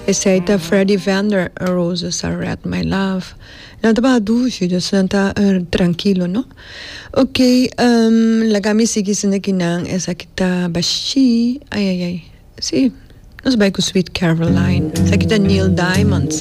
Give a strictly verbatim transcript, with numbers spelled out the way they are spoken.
Essaita Freddie Vander Roses are Red My Love. Nada ba dushi de santa uh, tranquilo, no? Okay, um, la kami sige sa nakinang esa kita bashi. Ay ay ay. Si, nos ba ko Sweet Caroline. Sa kita Neil Diamonds.